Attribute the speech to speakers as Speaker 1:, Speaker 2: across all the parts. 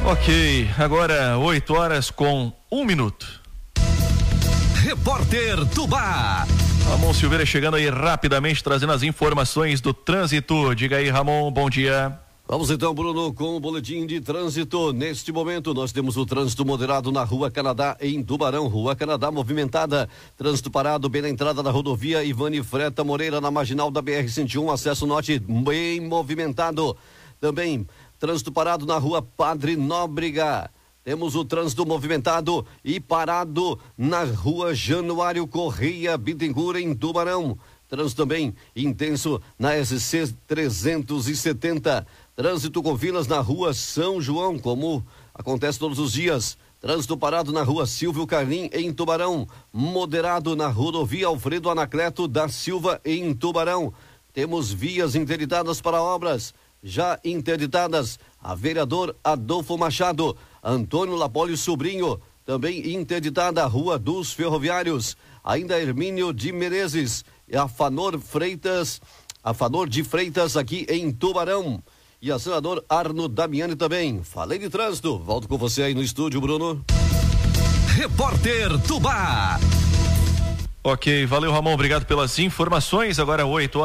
Speaker 1: Ok, agora 8h01.
Speaker 2: Repórter Tubá.
Speaker 1: Ramon Silveira chegando aí rapidamente, trazendo as informações do trânsito. Diga aí, Ramon, bom dia.
Speaker 3: Vamos então, Bruno, com o boletim de trânsito. Neste momento, nós temos o trânsito moderado na Rua Canadá, em Tubarão. Rua Canadá movimentada. Trânsito parado bem na entrada da rodovia Ivani Freta Moreira, na marginal da BR-101. Acesso norte bem movimentado. Também, trânsito parado na Rua Padre Nóbrega. Temos o trânsito movimentado e parado na Rua Januário Correia Bittencourt, em Tubarão. Trânsito também intenso na SC 370. Trânsito com filas na Rua São João, como acontece todos os dias. Trânsito parado na Rua Silvio Carlim, em Tubarão. Moderado na rodovia Alfredo Anacleto da Silva, em Tubarão. Temos vias interditadas para obras. Já interditadas a vereador Adolfo Machado, Antônio Lapólio Sobrinho, também interditada a Rua dos Ferroviários, ainda Hermínio de Menezes, e a Fanor de Freitas aqui em Tubarão, e a senador Arno Damiani também. Falei de trânsito, volto com você aí no estúdio, Bruno.
Speaker 2: Repórter Tubá.
Speaker 1: Ok, valeu, Ramon, obrigado pelas informações. Agora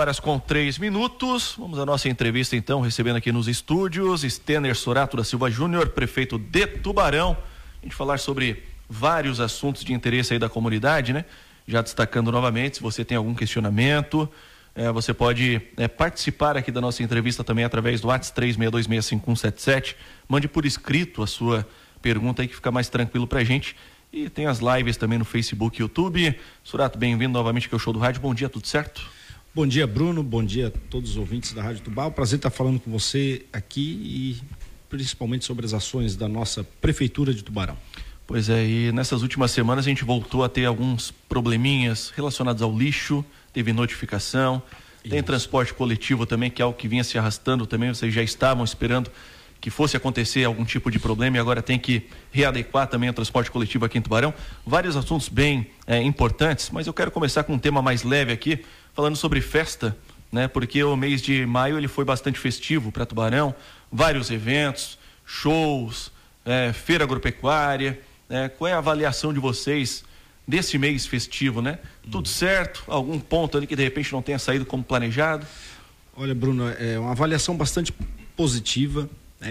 Speaker 1: 8h03. Vamos à nossa entrevista então, recebendo aqui nos estúdios Stener Sorato da Silva Júnior, prefeito de Tubarão. A gente falar sobre vários assuntos de interesse aí da comunidade, né? Já destacando novamente, se você tem algum questionamento, você pode participar aqui da nossa entrevista também através do WhatsApp 36265177. Mande por escrito a sua pergunta aí, que fica mais tranquilo pra gente. E tem as lives também no Facebook e YouTube. Sorato, bem-vindo novamente aqui ao Show do Rádio. Bom dia, tudo certo?
Speaker 4: Bom dia, Bruno. Bom dia a todos os ouvintes da Rádio Tubá. Prazer estar falando com você aqui e principalmente sobre as ações da nossa Prefeitura de Tubarão.
Speaker 1: Pois é, e nessas últimas semanas a gente voltou a ter alguns probleminhas relacionados ao lixo, teve notificação, tem transporte coletivo também, que é algo que vinha se arrastando também, vocês já estavam esperando que fosse acontecer algum tipo de problema e agora tem que readequar também o transporte coletivo aqui em Tubarão. Vários assuntos bem importantes, mas eu quero começar com um tema mais leve aqui, falando sobre festa, né? Porque o mês de maio ele foi bastante festivo para Tubarão, vários eventos, shows, feira agropecuária. Qual é a avaliação de vocês desse mês festivo, né? Tudo certo? Algum ponto ali que de repente não tenha saído como planejado?
Speaker 4: Olha, Bruno, é uma avaliação bastante positiva.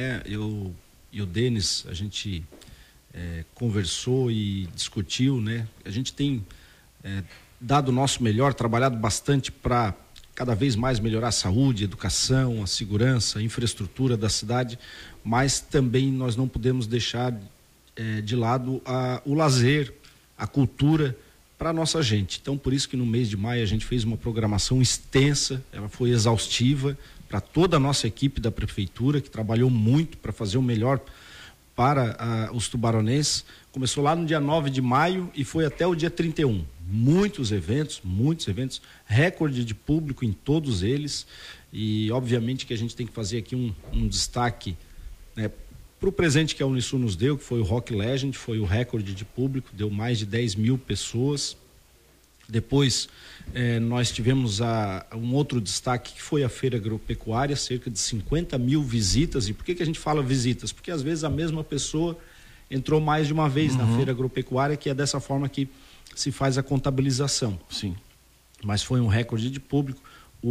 Speaker 4: Eu e o Denis, a gente conversou e discutiu, né? A gente tem dado o nosso melhor, trabalhado bastante para cada vez mais melhorar a saúde, a educação, a segurança, a infraestrutura da cidade, mas também nós não podemos deixar de lado o lazer, a cultura para a nossa gente. Então, por isso que no mês de maio a gente fez uma programação extensa, ela foi exaustiva, para toda a nossa equipe da Prefeitura, que trabalhou muito para fazer o melhor para os tubaronenses. Começou lá no dia 9 de maio e foi até o dia 31. Muitos eventos, recorde de público em todos eles, e obviamente que a gente tem que fazer aqui um destaque, né, para o presente que a Unisul nos deu, que foi o Rock Legend, foi o recorde de público, deu mais de 10 mil pessoas. Depois nós tivemos um outro destaque, que foi a feira agropecuária, cerca de 50 mil visitas. E por que a gente fala visitas? Porque às vezes a mesma pessoa entrou mais de uma vez na feira agropecuária, que é dessa forma que se faz a contabilização.
Speaker 1: Sim.
Speaker 4: Mas foi um recorde de público.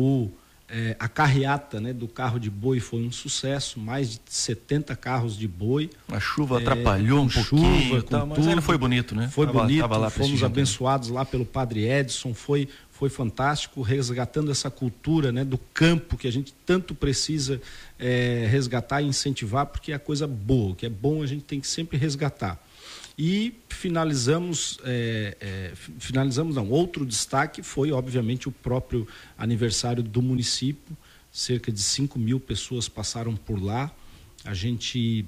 Speaker 4: A carreata, né, do carro de boi foi um sucesso, mais de 70 carros de boi.
Speaker 1: A chuva atrapalhou um pouquinho, mas ainda foi bonito, né?
Speaker 4: Foi bonito, fomos abençoados lá pelo Padre Edson, foi fantástico, resgatando essa cultura, né, do campo que a gente tanto precisa resgatar e incentivar, porque é coisa boa, o que é bom a gente tem que sempre resgatar. E outro destaque foi, obviamente, o próprio aniversário do município. Cerca de 5 mil pessoas passaram por lá. A gente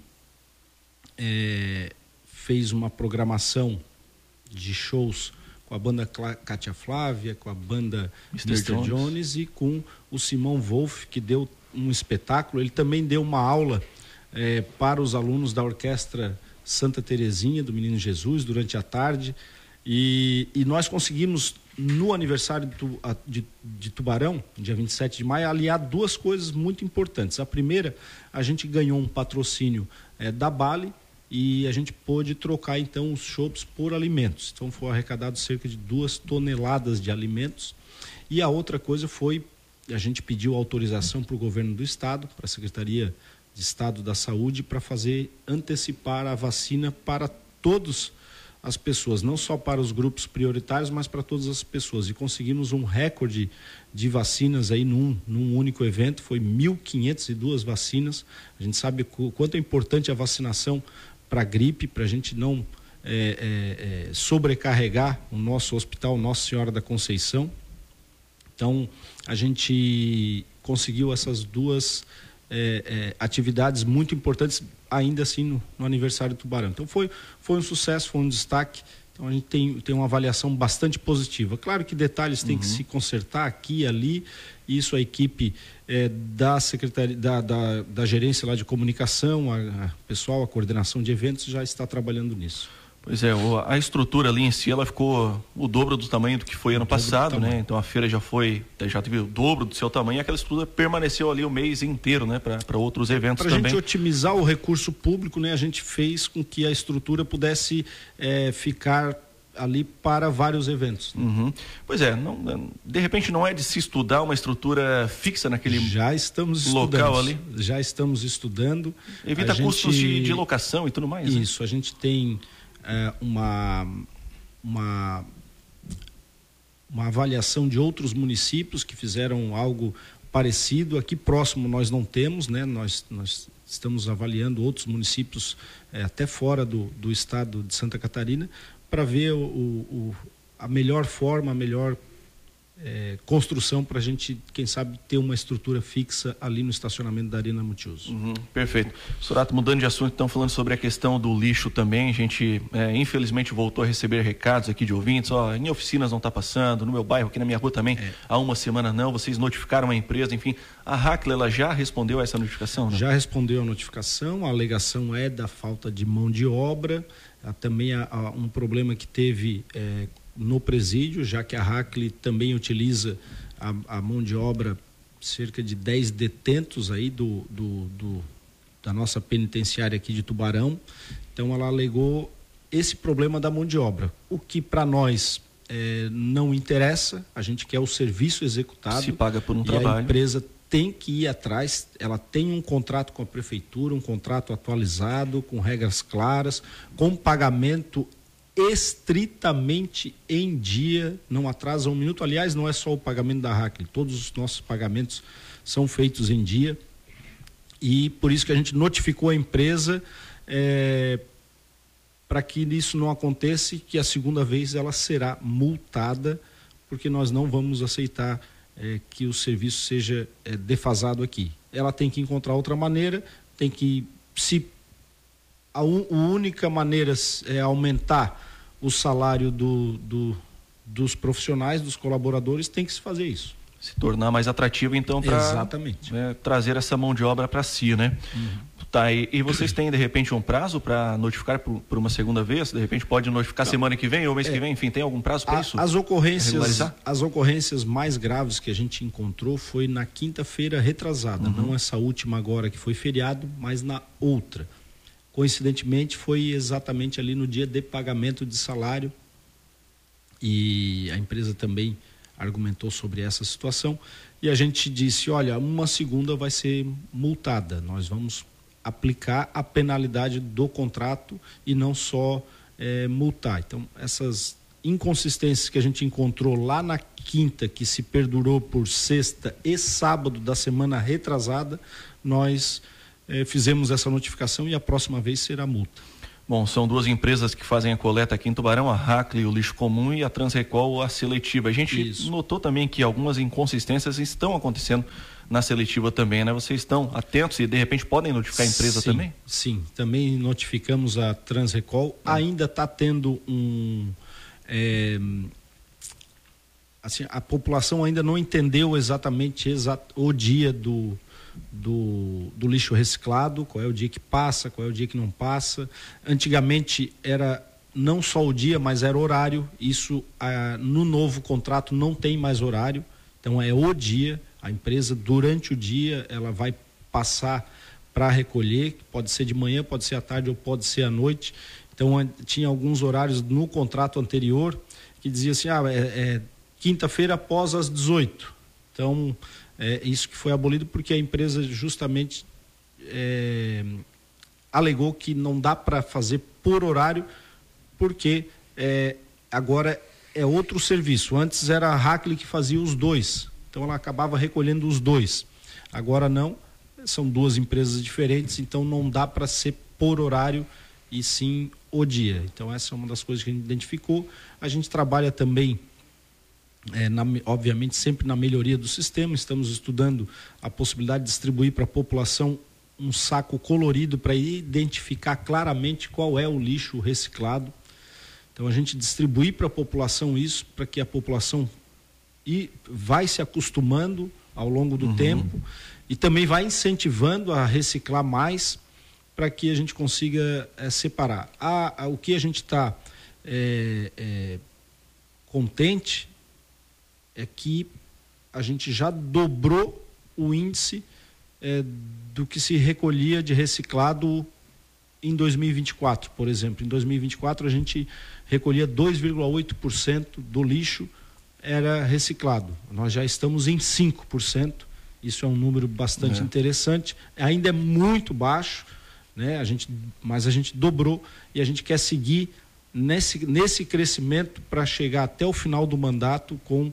Speaker 4: fez uma programação de shows com a banda Cátia Flávia, com a banda Mr. Jones e com o Simão Wolf, que deu um espetáculo. Ele também deu uma aula para os alunos da Orquestra Santa Terezinha, do Menino Jesus, durante a tarde, e nós conseguimos no aniversário de Tubarão, dia 27 de maio, aliar duas coisas muito importantes. A primeira, a gente ganhou um patrocínio da Bali e a gente pôde trocar então os chopps por alimentos. Então foi arrecadado cerca de 2 toneladas de alimentos. E a outra coisa foi, a gente pediu autorização para o governo do estado, para a Secretaria de Estado da Saúde, para antecipar a vacina para todas as pessoas, não só para os grupos prioritários, mas para todas as pessoas. E conseguimos um recorde de vacinas aí num único evento, foi 1.502 vacinas. A gente sabe o quanto é importante a vacinação para a gripe, para a gente não sobrecarregar o nosso hospital Nossa Senhora da Conceição. Então, a gente conseguiu essas duas atividades muito importantes, ainda assim no aniversário do Tubarão. Então foi um sucesso, foi um destaque. Então a gente tem uma avaliação bastante positiva. Claro que detalhes têm que se consertar aqui e ali, e isso a equipe da Secretaria, da gerência lá de comunicação, a pessoal, a coordenação de eventos já está trabalhando nisso.
Speaker 1: Pois é, a estrutura ali em si, ela ficou o dobro do tamanho do que foi ano passado, né? Então a feira já teve o dobro do seu tamanho e aquela estrutura permaneceu ali o mês inteiro, né? Para outros eventos também.
Speaker 4: Para a gente otimizar o recurso público, né? A gente fez com que a estrutura pudesse ficar ali para vários eventos.
Speaker 1: Uhum. Pois é, de repente não é de se estudar uma estrutura fixa naquele local ali?
Speaker 4: Já estamos estudando.
Speaker 1: Evita custos de locação e tudo mais.
Speaker 4: Isso, né? A gente tem uma avaliação de outros municípios que fizeram algo parecido. Aqui próximo nós não temos, né? Nós estamos avaliando outros municípios até fora do estado de Santa Catarina para ver a melhor forma, a melhor construção para a gente, quem sabe, ter uma estrutura fixa ali no estacionamento da Arena Multiuso.
Speaker 1: Perfeito. Sorato, mudando de assunto, então, falando sobre a questão do lixo também, a gente infelizmente voltou a receber recados aqui de ouvintes, em oficinas não está passando, no meu bairro, aqui na minha rua também, há uma semana não, vocês notificaram a empresa, enfim, a Hackley, ela já respondeu a essa notificação, né?
Speaker 4: Já respondeu a notificação, a alegação é da falta de mão de obra, também há um problema que teve no presídio, já que a Hackley também utiliza a mão de obra, cerca de 10 detentos aí da nossa penitenciária aqui de Tubarão. Então ela alegou esse problema da mão de obra, o que para nós não interessa, a gente quer o serviço executado.
Speaker 1: Se paga por um trabalho.
Speaker 4: A empresa tem que ir atrás, ela tem um contrato com a prefeitura, um contrato atualizado, com regras claras, com pagamento estritamente em dia, não atrasa um minuto. Aliás, não é só o pagamento da Hackley, todos os nossos pagamentos são feitos em dia, e por isso que a gente notificou a empresa para que isso não aconteça, que a segunda vez ela será multada, porque nós não vamos aceitar que o serviço seja defasado aqui. Ela tem que encontrar outra maneira, tem que a única maneira é aumentar o salário dos profissionais, dos colaboradores, tem que se fazer isso.
Speaker 1: Se tornar mais atrativo, então, para trazer essa mão de obra para si, né? Tá, e vocês têm, de repente, um prazo para notificar por uma segunda vez? De repente pode notificar semana que vem ou mês que vem? Enfim, tem algum prazo para isso?
Speaker 4: As ocorrências mais graves que a gente encontrou foi na quinta-feira retrasada, não essa última agora que foi feriado, mas na outra. Coincidentemente, foi exatamente ali no dia de pagamento de salário, e a empresa também argumentou sobre essa situação, e a gente disse, olha, uma segunda vai ser multada, nós vamos aplicar a penalidade do contrato e não só multar. Então, essas inconsistências que a gente encontrou lá na quinta, que se perdurou por sexta e sábado da semana retrasada, nós fizemos essa notificação e a próxima vez será multa.
Speaker 1: Bom, são duas empresas que fazem a coleta aqui em Tubarão, a Hackley, o lixo comum, e a Transrecol, a seletiva. A gente notou também que algumas inconsistências estão acontecendo na seletiva também, né? Vocês estão atentos e de repente podem notificar a empresa também?
Speaker 4: Sim, também notificamos a Transrecol. Ainda está tendo assim, a população ainda não entendeu exatamente o dia do lixo reciclado, qual é o dia que passa, qual é o dia que não passa. Antigamente era não só o dia, mas era horário. Isso no novo contrato não tem mais horário, então é o dia. A empresa, durante o dia, ela vai passar para recolher, pode ser de manhã, pode ser à tarde ou pode ser à noite. Então tinha alguns horários no contrato anterior que dizia assim, quinta-feira após as 18. Então isso que foi abolido porque a empresa justamente alegou que não dá para fazer por horário, porque agora é outro serviço. Antes era a Hackley que fazia os dois, então ela acabava recolhendo os dois. Agora não, são duas empresas diferentes, então não dá para ser por horário e sim o dia. Então essa é uma das coisas que a gente identificou. A gente trabalha também, obviamente, sempre na melhoria do sistema. Estamos estudando a possibilidade de distribuir para a população um saco colorido para identificar claramente qual é o lixo reciclado. Então a gente distribui para a população isso, para que a população vai se acostumando ao longo do tempo e também vai incentivando a reciclar mais para que a gente consiga separar. O que a gente está contente é que a gente já dobrou o índice do que se recolhia de reciclado em 2024, por exemplo. Em 2024 a gente recolhia 2,8% do lixo era reciclado. Nós já estamos em 5%. Isso é um número bastante interessante. Ainda é muito baixo, né? Mas a gente dobrou e a gente quer seguir nesse crescimento para chegar até o final do mandato com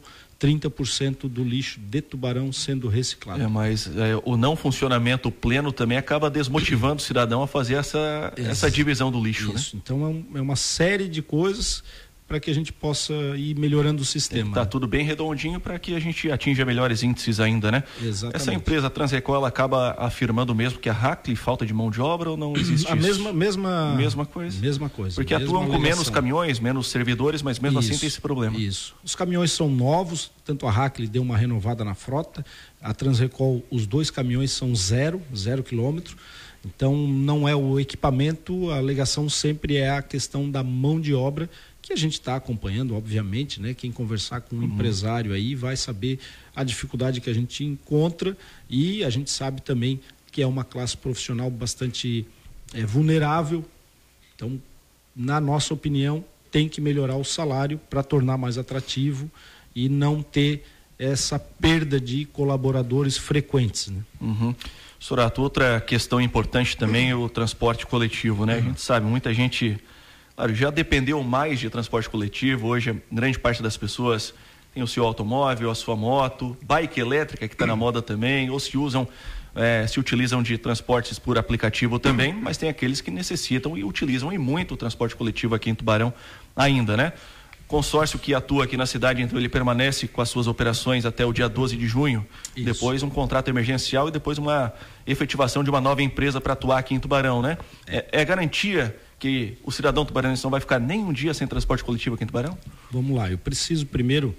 Speaker 4: 30% do lixo de Tubarão sendo reciclado.
Speaker 1: Mas o não funcionamento pleno também acaba desmotivando o cidadão a fazer essa divisão do lixo.
Speaker 4: Isso.
Speaker 1: Né?
Speaker 4: Então é uma série de coisas para que a gente possa ir melhorando o sistema.
Speaker 1: Está tudo bem redondinho para que a gente atinja melhores índices ainda, né?
Speaker 4: Exatamente.
Speaker 1: Essa empresa Transrecol, ela acaba afirmando mesmo que a Hackley falta de mão de obra ou não existe isso?
Speaker 4: Mesma
Speaker 1: coisa.
Speaker 4: Mesma coisa.
Speaker 1: Porque atuam com menos caminhões, menos servidores, mas mesmo assim tem esse problema.
Speaker 4: Isso. Os caminhões são novos, tanto a Hackley deu uma renovada na frota, a Transrecol, os 2 caminhões são 0 quilômetro. Então não é o equipamento, a alegação sempre é a questão da mão de obra, que a gente está acompanhando, obviamente, né? Quem conversar com um empresário aí vai saber a dificuldade que a gente encontra, e a gente sabe também que é uma classe profissional bastante vulnerável. Então, na nossa opinião, tem que melhorar o salário para tornar mais atrativo e não ter essa perda de colaboradores frequentes, né?
Speaker 1: Sorato, outra questão importante também é o transporte coletivo, né? A gente sabe, muita gente já dependeu mais de transporte coletivo. Hoje, grande parte das pessoas tem o seu automóvel, a sua moto, bike elétrica, que está na moda também, ou se utilizam de transportes por aplicativo também, mas tem aqueles que necessitam e utilizam e muito o transporte coletivo aqui em Tubarão ainda, né? Consórcio que atua aqui na cidade, então ele permanece com as suas operações até o dia 12 de junho. Isso. Depois um contrato emergencial e depois uma efetivação de uma nova empresa para atuar aqui em Tubarão, né? É garantia que o cidadão tubaranense não vai ficar nem um dia sem transporte coletivo aqui em Tubarão?
Speaker 4: Vamos lá, eu preciso primeiro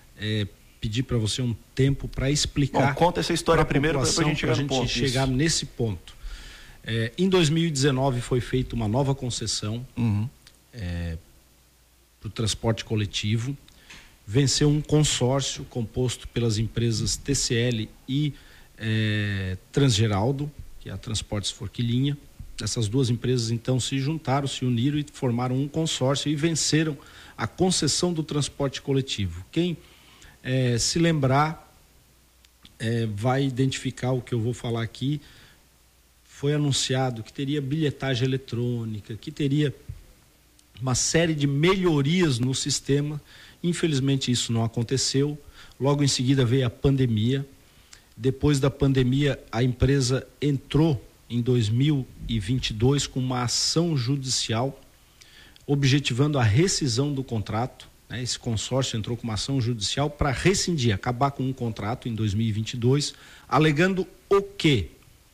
Speaker 4: pedir para você um tempo para explicar.
Speaker 1: Bom, conta essa história primeiro para a gente
Speaker 4: chegar nesse ponto. Em 2019 foi feita uma nova concessão para o transporte coletivo. Venceu um consórcio composto pelas empresas TCL e Transgeraldo, que é a Transportes Forquilinha. Essas duas empresas então se juntaram, se uniram e formaram um consórcio e venceram a concessão do transporte coletivo. Quem se lembrar vai identificar o que eu vou falar aqui. Foi anunciado que teria bilhetagem eletrônica, que teria uma série de melhorias no sistema. Infelizmente isso não aconteceu. Logo em seguida veio a pandemia. Depois da pandemia, a empresa entrou em 2022 com uma ação judicial objetivando a rescisão do contrato, né? Esse consórcio entrou com uma ação judicial para rescindir, acabar com um contrato em 2022, alegando o quê?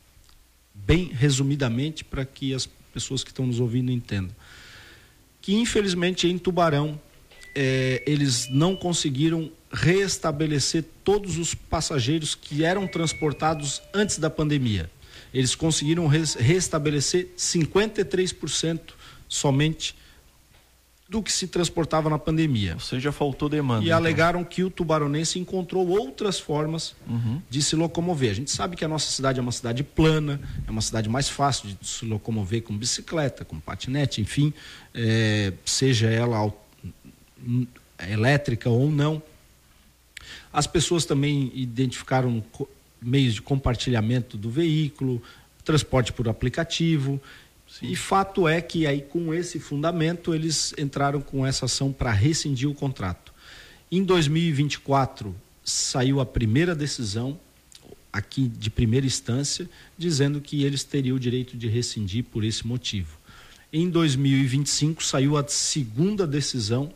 Speaker 4: Bem resumidamente, para que as pessoas que estão nos ouvindo entendam, que infelizmente em Tubarão eles não conseguiram reestabelecer todos os passageiros que eram transportados antes da pandemia. Eles conseguiram restabelecer 53% somente do que se transportava na pandemia.
Speaker 1: Ou seja, faltou demanda.
Speaker 4: E alegaram que o tubaronense encontrou outras formas de se locomover. A gente sabe que a nossa cidade é uma cidade plana, é uma cidade mais fácil de se locomover com bicicleta, com patinete, enfim, seja ela elétrica ou não. As pessoas também identificaram meios de compartilhamento do veículo, transporte por aplicativo. Sim. E fato é que aí com esse fundamento eles entraram com essa ação para rescindir o contrato. Em 2024 saiu a primeira decisão aqui de primeira instância dizendo que eles teriam o direito de rescindir por esse motivo. Em 2025 saiu a segunda decisão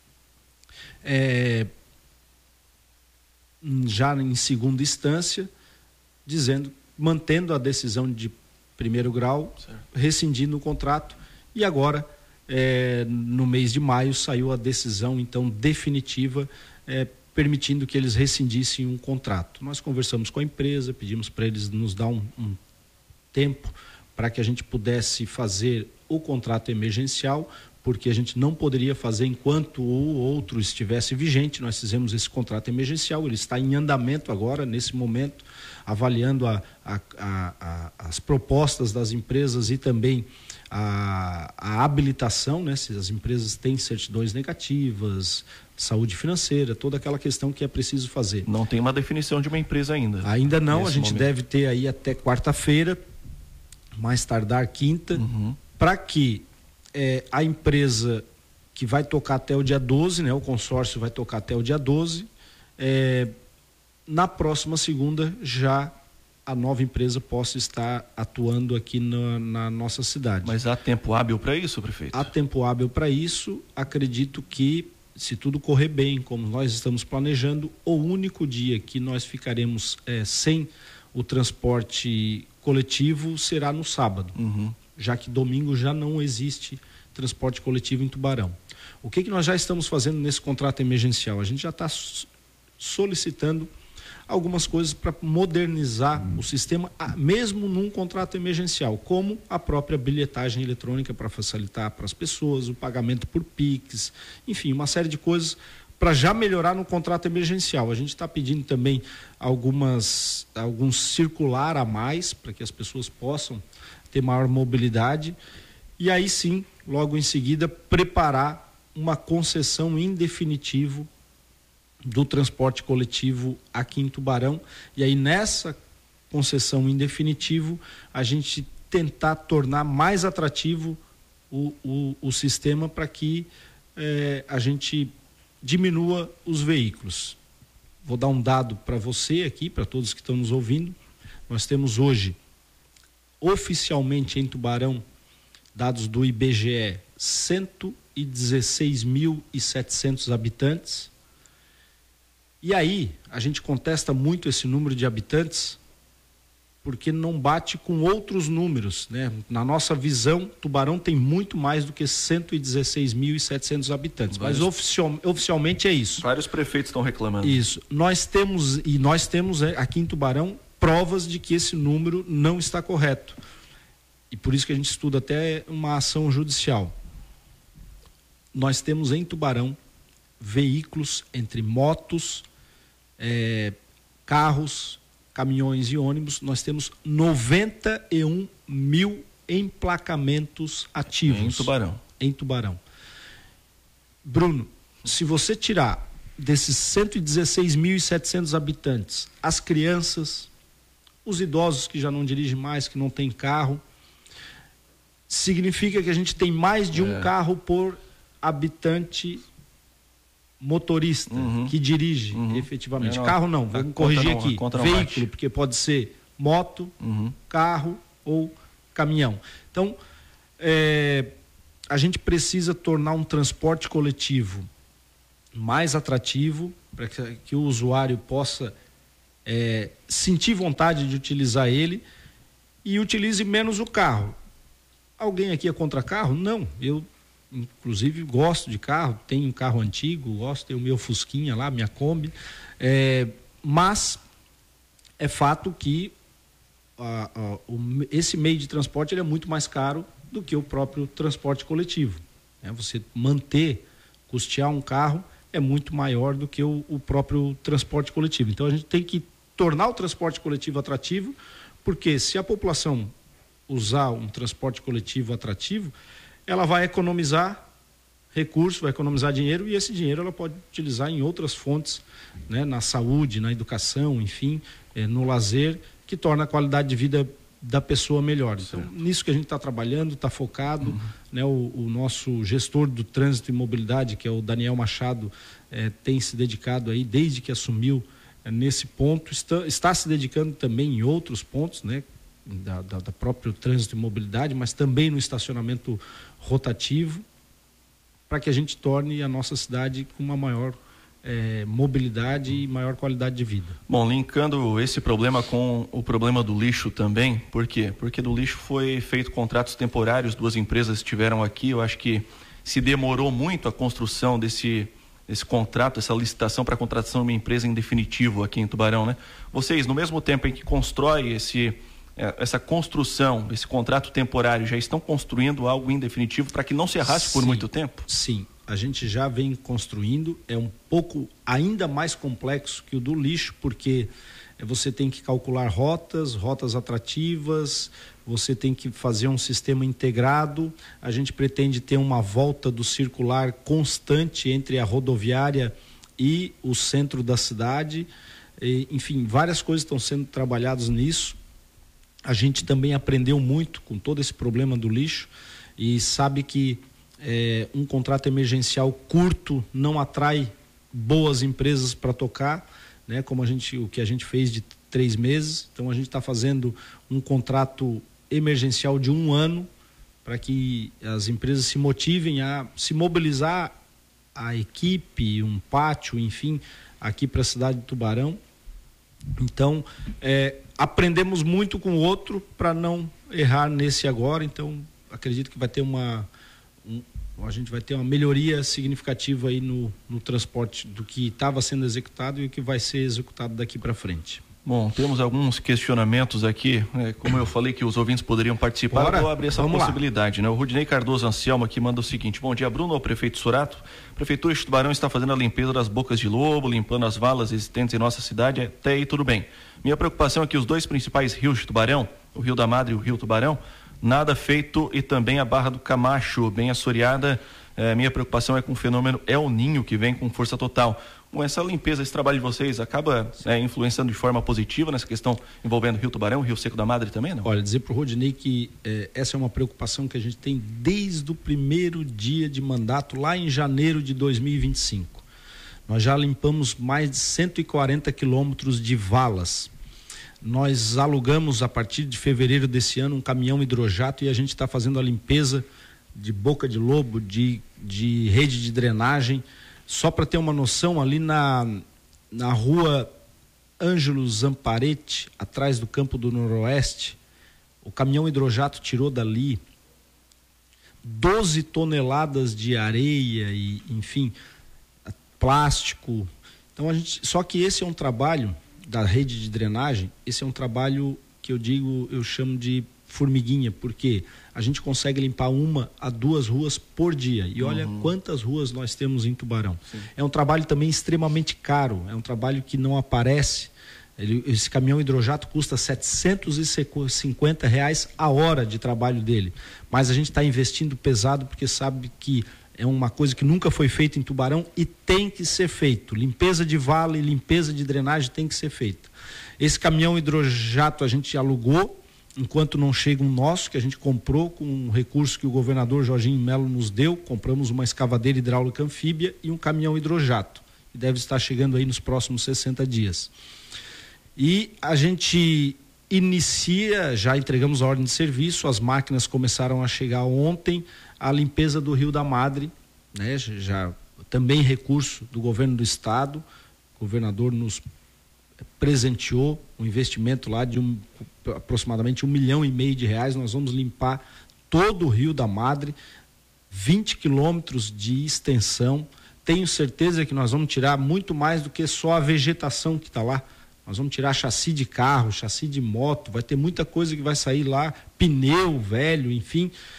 Speaker 4: já em segunda instância mantendo a decisão de primeiro grau, certo, rescindindo o contrato, e agora, no mês de maio, saiu a decisão, então, definitiva, permitindo que eles rescindissem um contrato. Nós conversamos com a empresa, pedimos para eles nos dar um tempo para que a gente pudesse fazer o contrato emergencial, porque a gente não poderia fazer enquanto o outro estivesse vigente. Nós fizemos esse contrato emergencial, ele está em andamento agora, nesse momento, avaliando as propostas das empresas e também a habilitação, né? Se as empresas têm certidões negativas, saúde financeira, toda aquela questão que é preciso fazer.
Speaker 1: Não tem uma definição de uma empresa ainda.
Speaker 4: Ainda não, a gente deve ter aí até quarta-feira, mais tardar quinta, para que a empresa que vai tocar até o dia 12, né? O consórcio vai tocar até o dia 12, na próxima segunda já a nova empresa possa estar atuando aqui na nossa cidade.
Speaker 1: Mas há tempo hábil para isso, prefeito?
Speaker 4: Há tempo hábil para isso. Acredito que, se tudo correr bem, como nós estamos planejando, o único dia que nós ficaremos sem o transporte coletivo será no sábado, já que domingo já não existe transporte coletivo em Tubarão. O que nós já estamos fazendo nesse contrato emergencial? A gente já está solicitando algumas coisas para modernizar o sistema, mesmo num contrato emergencial, como a própria bilhetagem eletrônica para facilitar para as pessoas, o pagamento por Pix, enfim, uma série de coisas para já melhorar no contrato emergencial. A gente está pedindo também algum circular a mais para que as pessoas possam ter maior mobilidade e aí sim, logo em seguida, preparar uma concessão em definitivo do transporte coletivo aqui em Tubarão, e aí nessa concessão em definitivo a gente tentar tornar mais atrativo o sistema para que a gente diminua os veículos. Vou dar um dado para você aqui, para todos que estão nos ouvindo. Nós temos hoje, oficialmente em Tubarão, dados do IBGE, 116.700 habitantes. E aí, a gente contesta muito esse número de habitantes, porque não bate com outros números, né? Na nossa visão, Tubarão tem muito mais do que 116.700 habitantes, mas oficialmente é isso.
Speaker 1: Vários prefeitos estão reclamando.
Speaker 4: Isso. Nós temos aqui em Tubarão provas de que esse número não está correto. E por isso que a gente estuda até uma ação judicial. Nós temos em Tubarão veículos entre motos, carros, caminhões e ônibus. Nós temos 91 mil emplacamentos ativos em Tubarão. Bruno, se você tirar desses 116.700 habitantes as crianças, os idosos que já não dirigem mais, que não têm carro, significa que a gente tem mais de um carro por habitante motorista que dirige efetivamente. Carro não, vamos corrigir aqui. Veículo, porque pode ser moto, carro ou caminhão. Então, a gente precisa tornar um transporte coletivo mais atrativo para que o usuário possa sentir vontade de utilizar ele e utilize menos o carro. Alguém aqui é contra carro? Não, eu inclusive gosto de carro, tenho um carro antigo, tenho o meu Fusquinha lá, minha Kombi, mas é fato que esse meio de transporte ele é muito mais caro do que o próprio transporte coletivo. né? Você custear um carro é muito maior do que o próprio transporte coletivo. Então a gente tem que tornar o transporte coletivo atrativo, porque se a população usar um transporte coletivo atrativo, ela vai economizar recurso, vai economizar dinheiro, e esse dinheiro ela pode utilizar em outras fontes, né? Na saúde, na educação, enfim, no lazer, que torna a qualidade de vida da pessoa melhor. Então, nisso que a gente está trabalhando, está focado, né? O nosso gestor do trânsito e mobilidade, que é o Daniel Machado, tem se dedicado aí, desde que assumiu, nesse ponto, está se dedicando também em outros pontos, né? Da próprio trânsito e mobilidade, mas também no estacionamento rotativo, para que a gente torne a nossa cidade com uma maior mobilidade e maior qualidade de vida.
Speaker 1: Bom, linkando esse problema com o problema do lixo também, por quê? Porque do lixo foi feito contratos temporários, 2 empresas estiveram aqui, eu acho que se demorou muito a construção desse contrato, essa licitação para a contratação de uma empresa em definitivo aqui em Tubarão, né? Vocês, no mesmo tempo em que constrói essa construção, esse contrato temporário, já estão construindo algo em definitivo para que não se arraste por muito tempo?
Speaker 4: Sim, a gente já vem construindo, é um pouco ainda mais complexo que o do lixo, porque você tem que calcular rotas atrativas, você tem que fazer um sistema integrado, a gente pretende ter uma volta do circular constante entre a rodoviária e o centro da cidade, enfim, várias coisas estão sendo trabalhadas nisso. A gente também aprendeu muito com todo esse problema do lixo e sabe que um contrato emergencial curto não atrai boas empresas para tocar, né? Como o que a gente fez de 3 meses. Então a gente está fazendo um contrato emergencial de 1 ano para que as empresas se motivem a se mobilizar, a equipe, um pátio, enfim, aqui para a cidade de Tubarão. Então, aprendemos muito com o outro para não errar nesse agora. Então, acredito que vai ter a gente vai ter uma melhoria significativa aí no transporte do que estava sendo executado e o que vai ser executado daqui para frente.
Speaker 1: Bom, temos alguns questionamentos aqui, como eu falei que os ouvintes poderiam participar, eu vou abrir essa possibilidade, né? O Rudinei Cardoso Anselmo aqui manda o seguinte: bom dia, Bruno, ao prefeito Sorato. A Prefeitura de Tubarão está fazendo a limpeza das bocas de lobo, limpando as valas existentes em nossa cidade, até aí tudo bem. Minha preocupação é que os 2 principais rios de Tubarão, o Rio da Madre e o Rio Tubarão, nada feito, e também a Barra do Camacho, bem assoreada. Minha preocupação é com o fenômeno El Ninho, que vem com força total. Com essa limpeza, esse trabalho de vocês acaba influenciando de forma positiva nessa questão envolvendo o Rio Tubarão, o Rio Seco da Madre também, não?
Speaker 4: Olha, dizer para o Rodinei que essa é uma preocupação que a gente tem desde o primeiro dia de mandato, lá em janeiro de 2025. Nós já limpamos mais de 140 quilômetros de valas. Nós alugamos, a partir de fevereiro desse ano, um caminhão hidrojato e a gente está fazendo a limpeza de boca de lobo, de rede de drenagem. Só para ter uma noção, ali na rua Ângelo Zamparetti, atrás do Campo do Noroeste, o caminhão hidrojato tirou dali 12 toneladas de areia e, enfim, plástico. Então só que esse é um trabalho da rede de drenagem, esse é um trabalho que eu chamo de formiguinha, porque a gente consegue limpar 1 a 2 ruas por dia. E olha quantas ruas nós temos em Tubarão. Sim. É um trabalho também extremamente caro, é um trabalho que não aparece. Esse caminhão hidrojato custa R$750 a hora de trabalho dele. Mas a gente está investindo pesado porque sabe que é uma coisa que nunca foi feita em Tubarão e tem que ser feito. Limpeza de vala e limpeza de drenagem tem que ser feita. Esse caminhão hidrojato a gente alugou, enquanto não chega um nosso, que a gente comprou com um recurso que o governador Jorginho Melo nos deu. Compramos uma escavadeira hidráulica anfíbia e um caminhão hidrojato, que deve estar chegando aí nos próximos 60 dias. E a gente já entregamos a ordem de serviço, as máquinas começaram a chegar ontem, a limpeza do Rio da Madre, né? Já também recurso do governo do estado, o governador nos presenteou um investimento lá de aproximadamente R$1,5 milhão de reais. Nós vamos limpar todo o Rio da Madre, 20 quilômetros de extensão. Tenho certeza que nós vamos tirar muito mais do que só a vegetação que está lá. Nós vamos tirar chassi de carro, chassi de moto, vai ter muita coisa que vai sair lá, pneu velho, enfim.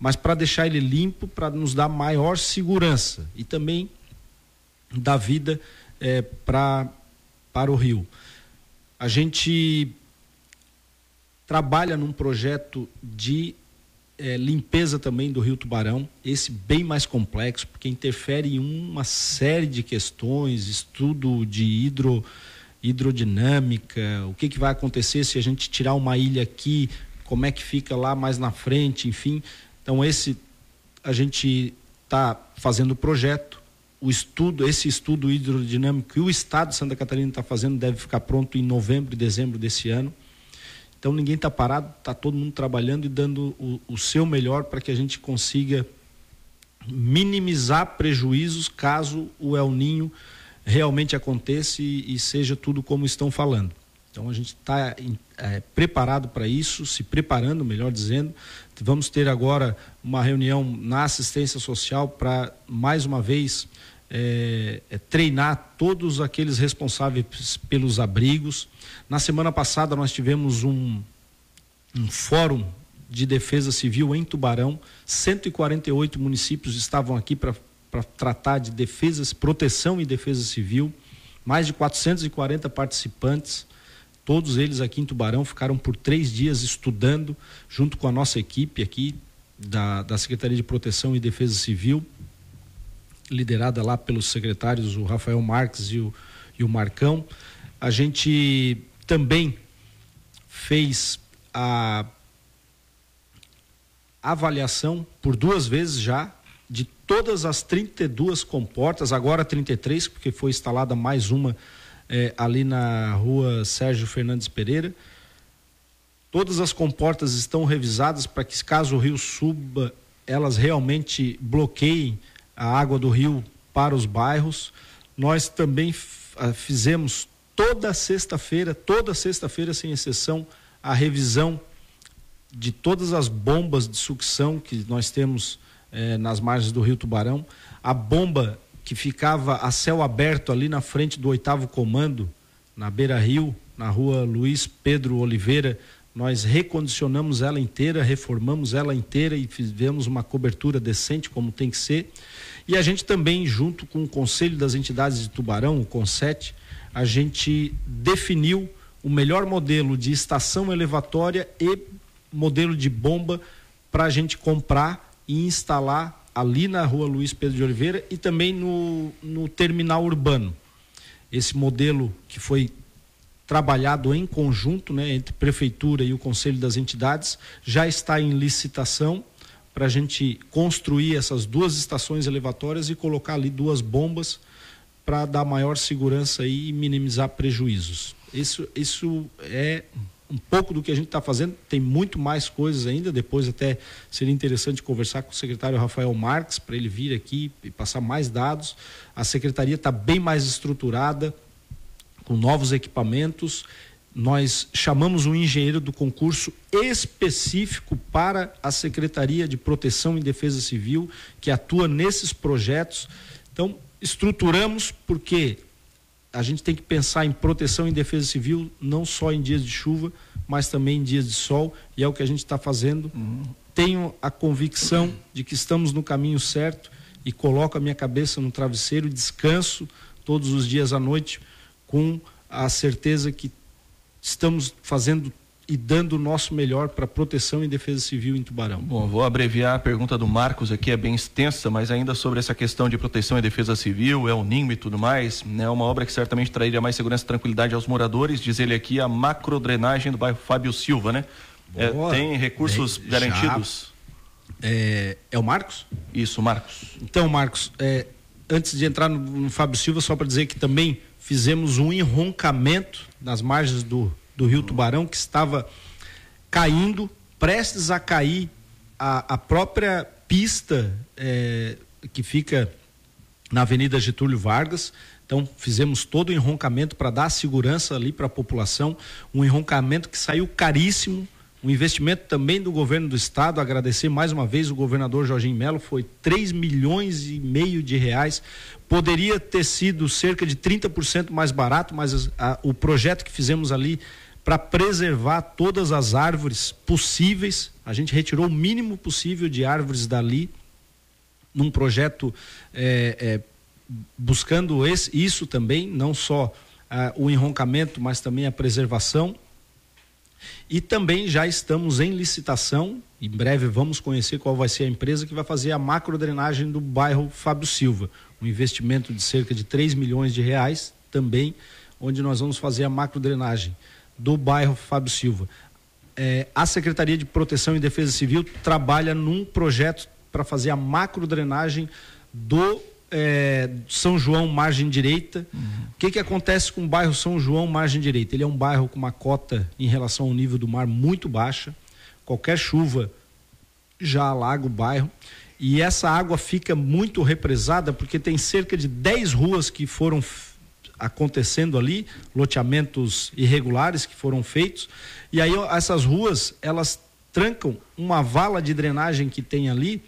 Speaker 4: mas para deixar ele limpo, para nos dar maior segurança e também dar vida para o rio. A gente trabalha num projeto de limpeza também do Rio Tubarão, esse bem mais complexo, porque interfere em uma série de questões, estudo de hidrodinâmica, o que vai acontecer se a gente tirar uma ilha aqui, como é que fica lá mais na frente, enfim. Então a gente está fazendo o projeto, esse estudo hidrodinâmico que o Estado de Santa Catarina está fazendo deve ficar pronto em novembro e dezembro desse ano. Então ninguém está parado, está todo mundo trabalhando e dando o seu melhor para que a gente consiga minimizar prejuízos caso o El Niño realmente aconteça e seja tudo como estão falando. Então a gente está preparado para isso, se preparando, melhor dizendo. Vamos ter agora uma reunião na assistência social para, mais uma vez, treinar todos aqueles responsáveis pelos abrigos. Na semana passada nós tivemos um fórum de defesa civil em Tubarão. 148 municípios estavam aqui para tratar de proteção e defesa civil. Mais de 440 participantes. Todos eles aqui em Tubarão ficaram por 3 dias estudando, junto com a nossa equipe aqui da Secretaria de Proteção e Defesa Civil, liderada lá pelos secretários, o Rafael Marques e o Marcão. A gente também fez a avaliação por 2 vezes já de todas as 32 comportas, agora 33, porque foi instalada mais uma ali na rua Sérgio Fernandes Pereira. Todas as comportas estão revisadas para que, caso o rio suba, elas realmente bloqueiem a água do rio para os bairros. Nós também fizemos toda sexta-feira sem exceção, a revisão de todas as bombas de sucção que nós temos nas margens do Rio Tubarão. A bomba que ficava a céu aberto ali na frente do 8º Comando, na Beira-Rio, na rua Luiz Pedro Oliveira, nós recondicionamos ela inteira, reformamos ela inteira e fizemos uma cobertura decente, como tem que ser. E a gente também, junto com o Conselho das Entidades de Tubarão, o CONSET, a gente definiu o melhor modelo de estação elevatória e modelo de bomba para a gente comprar e instalar ali na rua Luiz Pedro de Oliveira e também no terminal urbano. Esse modelo que foi trabalhado em conjunto, né, entre Prefeitura e o Conselho das Entidades, já está em licitação para a gente construir essas 2 estações elevatórias e colocar ali 2 bombas para dar maior segurança e minimizar prejuízos. Isso é um pouco do que a gente está fazendo. Tem muito mais coisas ainda. Depois até seria interessante conversar com o secretário Rafael Marques para ele vir aqui e passar mais dados. A secretaria está bem mais estruturada, com novos equipamentos. Nós chamamos um engenheiro do concurso específico para a Secretaria de Proteção e Defesa Civil, que atua nesses projetos. Então, estruturamos, porque a gente tem que pensar em proteção e defesa civil não só em dias de chuva, mas também em dias de sol, e é o que a gente está fazendo. Tenho a convicção de que estamos no caminho certo e coloco a minha cabeça no travesseiro e descanso todos os dias à noite com a certeza que estamos fazendo e dando o nosso melhor para proteção e defesa civil em Tubarão.
Speaker 1: Bom, vou abreviar a pergunta do Marcos aqui, é bem extensa, mas ainda sobre essa questão de proteção e defesa civil, El Niño e tudo mais, né? Uma obra que certamente traria mais segurança e tranquilidade aos moradores, diz ele aqui, a macrodrenagem do bairro Fábio Silva, né? Tem recursos garantidos?
Speaker 4: É o Marcos?
Speaker 1: Isso, Marcos.
Speaker 4: Então, Marcos, antes de entrar no Fábio Silva, só para dizer que também fizemos um enroncamento nas margens do Rio Tubarão, que estava caindo, prestes a cair a própria pista que fica na Avenida Getúlio Vargas. Então fizemos todo o enroncamento para dar segurança ali para a população, um enroncamento que saiu caríssimo, um investimento também do governo do estado. Agradecer mais uma vez o governador Jorginho Melo, foi 3,5 milhões de reais. Poderia ter sido cerca de 30% mais barato, mas o projeto que fizemos ali para preservar todas as árvores possíveis, A gente retirou o mínimo possível de árvores dali, num projeto buscando isso também, não só o enroncamento, mas também a preservação. E também já estamos em licitação, em breve vamos conhecer qual vai ser a empresa que vai fazer a macrodrenagem do bairro Fábio Silva, um investimento de cerca de 3 milhões de reais também, onde nós vamos fazer a macrodrenagem do bairro Fábio Silva. A Secretaria de Proteção e Defesa Civil trabalha num projeto para fazer a macrodrenagem do São João Margem Direita. O que acontece com o bairro São João Margem Direita? Ele é um bairro com uma cota em relação ao nível do mar muito baixa. Qualquer chuva já alaga o bairro. E essa água fica muito represada porque tem cerca de 10 ruas que foram acontecendo ali, loteamentos irregulares que foram feitos. E aí essas ruas, elas trancam uma vala de drenagem que tem ali.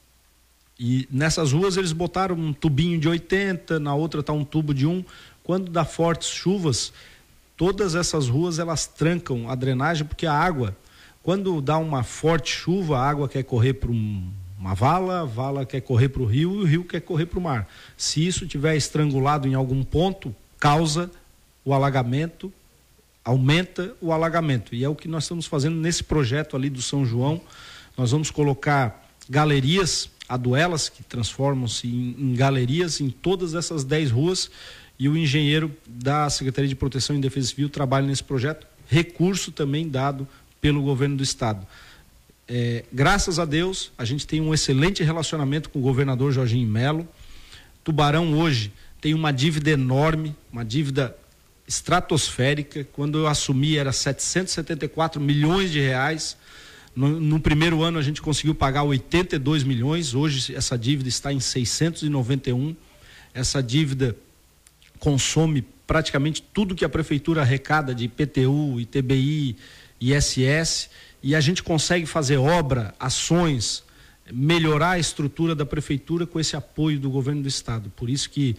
Speaker 4: E nessas ruas eles botaram um tubinho de 80, na outra está um tubo de 1. Quando dá fortes chuvas, todas essas ruas elas trancam a drenagem, porque a água, quando dá uma forte chuva, a água quer correr para uma vala, a vala quer correr para o rio e o rio quer correr para o mar. Se isso tiver estrangulado em algum ponto, causa o alagamento, aumenta o alagamento. E é o que nós estamos fazendo nesse projeto ali do São João. Nós vamos colocar galerias, aduelas, que transformam-se em galerias em todas essas 10 ruas, e o engenheiro da Secretaria de Proteção e Defesa Civil trabalha nesse projeto, recurso também dado pelo governo do estado. Graças a Deus, a gente tem um excelente relacionamento com o governador Jorginho Melo. Tubarão hoje tem uma dívida enorme, uma dívida estratosférica. Quando eu assumi era 774 milhões de reais. No primeiro ano a gente conseguiu pagar 82 milhões, hoje essa dívida está em 691. Essa dívida consome praticamente tudo que a prefeitura arrecada de IPTU, ITBI, ISS, e a gente consegue fazer obra, ações, melhorar a estrutura da prefeitura com esse apoio do governo do estado. Por isso que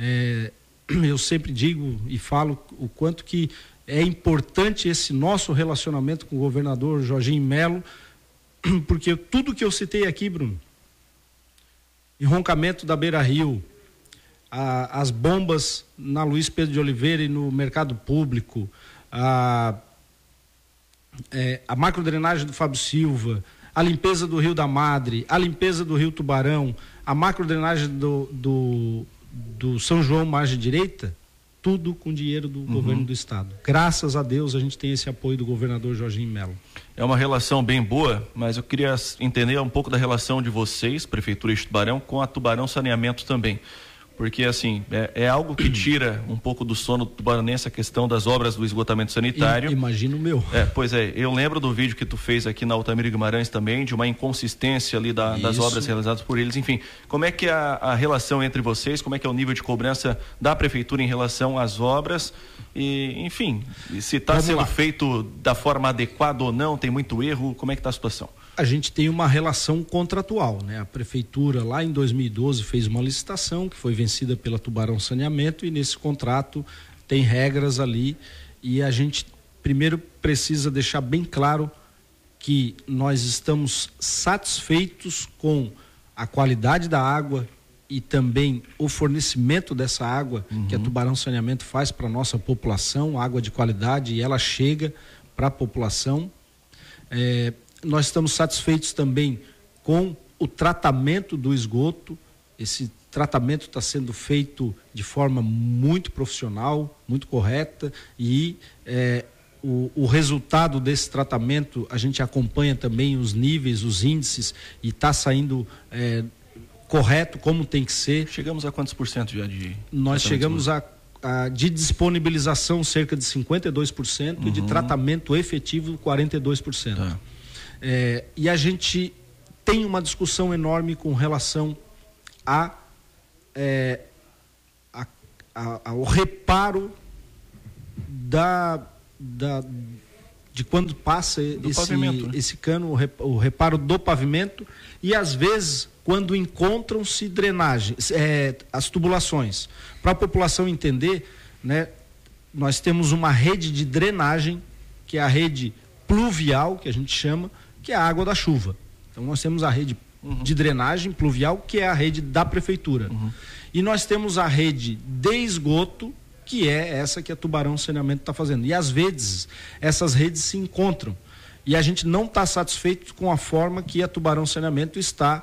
Speaker 4: eu sempre digo e falo o quanto que é importante esse nosso relacionamento com o governador Jorginho Melo, porque tudo que eu citei aqui, Bruno, enroncamento da Beira Rio, as bombas na Luiz Pedro de Oliveira e no Mercado Público, a macrodrenagem do Fábio Silva, a limpeza do Rio da Madre, a limpeza do Rio Tubarão, a macrodrenagem do São João Margem Direita, tudo com dinheiro do governo do estado. Graças a Deus a gente tem esse apoio do governador Jorginho Melo.
Speaker 1: É uma relação bem boa, mas eu queria entender um pouco da relação de vocês, Prefeitura de Tubarão, com a Tubarão Saneamento também. Porque, assim, é algo que tira um pouco do sono do tubaronense a questão das obras do esgotamento sanitário.
Speaker 4: Imagina o meu.
Speaker 1: Pois é, eu lembro do vídeo que tu fez aqui na Altamira Guimarães também, de uma inconsistência ali das obras realizadas por eles. Enfim, como é que é a relação entre vocês, como é que é o nível de cobrança da Prefeitura em relação às obras e, enfim, se está sendo feito da forma adequada ou não, tem muito erro, como é que está a situação?
Speaker 4: A gente tem uma relação contratual, né? A prefeitura lá em 2012 fez uma licitação que foi vencida pela Tubarão Saneamento, e nesse contrato tem regras ali, e a gente primeiro precisa deixar bem claro que nós estamos satisfeitos com a qualidade da água e também o fornecimento dessa água que a Tubarão Saneamento faz para a nossa população, água de qualidade, e ela chega para a população. Nós estamos satisfeitos também com o tratamento do esgoto. Esse tratamento está sendo feito de forma muito profissional, muito correta, e o resultado desse tratamento, a gente acompanha também os níveis, os índices, e está saindo correto, como tem que ser.
Speaker 1: Chegamos a quantos por cento já de...
Speaker 4: Nós chegamos de disponibilização cerca de 52% e de tratamento efetivo 42%. Tá. E a gente tem uma discussão enorme com relação ao reparo de quando passa esse cano, o reparo do pavimento, e às vezes quando encontram-se drenagens, as tubulações. Para a população entender, né, nós temos uma rede de drenagem, que é a rede pluvial, que a gente chama, que é a água da chuva. Então nós temos a rede de drenagem pluvial, que é a rede da prefeitura. E nós temos a rede de esgoto, que é essa que a Tubarão Saneamento está fazendo. E às vezes essas redes se encontram. E a gente não está satisfeito com a forma que a Tubarão Saneamento está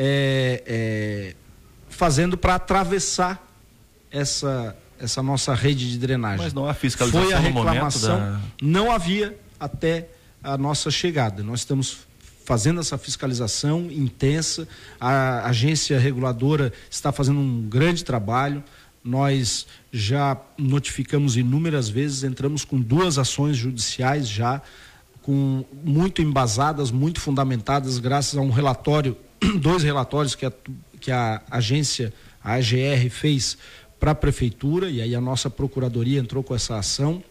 Speaker 4: fazendo para atravessar essa nossa rede de drenagem.
Speaker 1: Mas não há fiscalização
Speaker 4: Foi a
Speaker 1: no
Speaker 4: reclamação,
Speaker 1: momento da...
Speaker 4: não havia até a nossa chegada. Nós estamos fazendo essa fiscalização intensa, a agência reguladora está fazendo um grande trabalho, nós já notificamos inúmeras vezes, entramos com 2 ações judiciais já, muito embasadas, muito fundamentadas, graças a um relatório, 2 relatórios que a agência, a AGR, fez para a prefeitura, e aí a nossa procuradoria entrou com essa ação.